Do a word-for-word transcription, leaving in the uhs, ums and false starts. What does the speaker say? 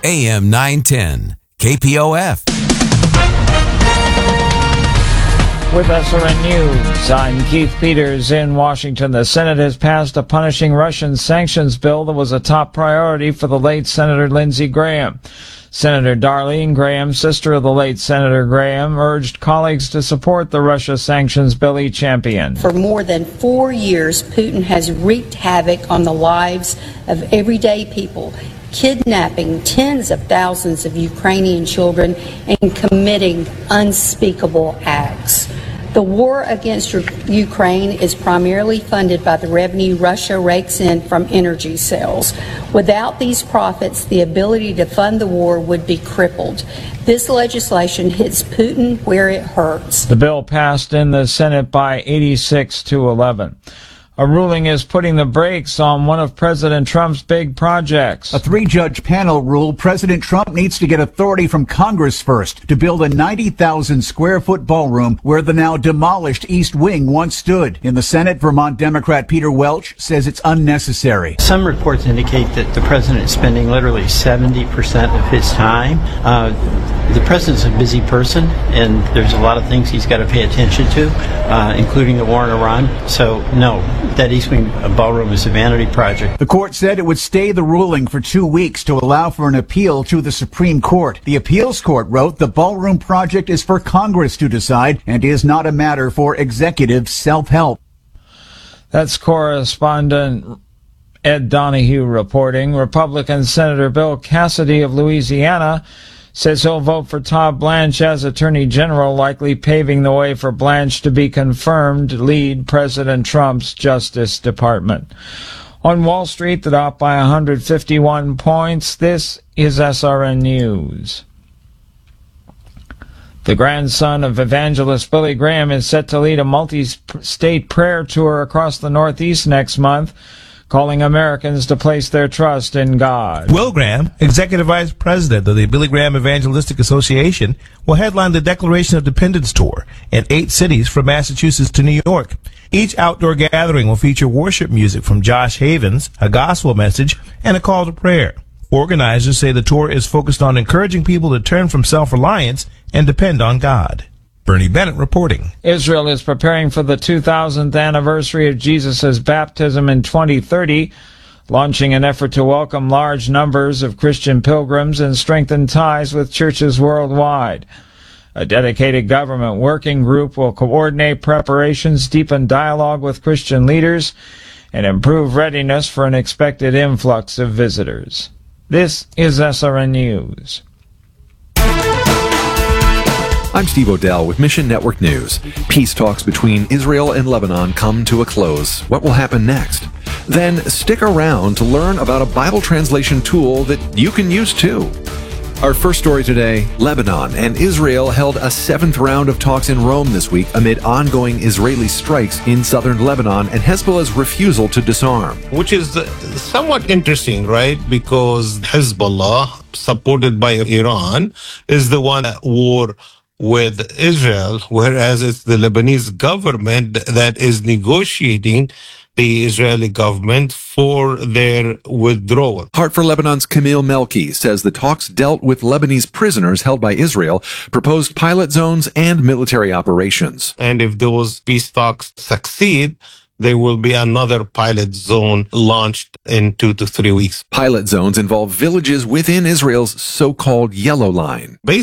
A M nine ten, K P O F. With S R N News, I'm Keith Peters in Washington. The Senate has passed a punishing Russian sanctions bill that was a top priority for the late Senator Lindsey Graham. Senator Darlene Graham, sister of the late Senator Graham, urged colleagues to support the Russia sanctions bill he championed. For more than four years, Putin has wreaked havoc on the lives of everyday people, kidnapping tens of thousands of Ukrainian children and committing unspeakable acts. The war against Ukraine is primarily funded by the revenue Russia rakes in from energy sales. Without these profits, the ability to fund the war would be crippled. This legislation hits Putin where it hurts. The bill passed in the Senate by eighty-six to eleven. A ruling is putting the brakes on one of President Trump's big projects. A three-judge panel ruled President Trump needs to get authority from Congress first to build a ninety thousand square foot ballroom where the now demolished East Wing once stood. In the Senate, Vermont Democrat Peter Welch says it's unnecessary. Some reports indicate that the president is spending literally seventy percent of his time. Uh, the president's a busy person, and there's a lot of things he's got to pay attention to, uh, including the war in Iran. So, no. That East Wing ballroom is a vanity project. The court said it would stay the ruling for two weeks to allow for an appeal to the Supreme Court. The appeals court wrote the ballroom project is for Congress to decide and is not a matter for executive self-help. That's correspondent Ed Donahue reporting. Republican Senator Bill Cassidy of Louisiana says he'll vote for Todd Blanche as Attorney General, likely paving the way for Blanche to be confirmed to lead President Trump's Justice Department. On Wall Street, the Dow by one hundred fifty-one points. This is S R N News. The grandson of evangelist Billy Graham is set to lead a multi-state prayer tour across the Northeast next month, calling Americans to place their trust in God. Will Graham, Executive Vice President of the Billy Graham Evangelistic Association, will headline the Declaration of Dependence Tour in eight cities from Massachusetts to New York. Each outdoor gathering will feature worship music from Josh Havens, a gospel message, and a call to prayer. Organizers say the tour is focused on encouraging people to turn from self-reliance and depend on God. Bernie Bennett reporting. Israel is preparing for the two thousandth anniversary of Jesus' baptism in twenty thirty, launching an effort to welcome large numbers of Christian pilgrims and strengthen ties with churches worldwide. A dedicated government working group will coordinate preparations, deepen dialogue with Christian leaders, and improve readiness for an expected influx of visitors. This is S R N News. I'm Steve Odell with Mission Network News. Peace talks between Israel and Lebanon come to a close. What will happen next? Then stick around to learn about a Bible translation tool that you can use too. Our first story today, Lebanon and Israel held a seventh round of talks in Rome this week amid ongoing Israeli strikes in southern Lebanon and Hezbollah's refusal to disarm. Which is somewhat interesting, right? Because Hezbollah, supported by Iran, is the one at war with Israel, whereas it's the Lebanese government that is negotiating the Israeli government for their withdrawal. Heart for Lebanon's Camille Melki says the talks dealt with Lebanese prisoners held by Israel, proposed pilot zones, and military operations. And if those peace talks succeed, there will be another pilot zone launched in two to three weeks. Pilot zones involve villages within Israel's so-called Yellow Line.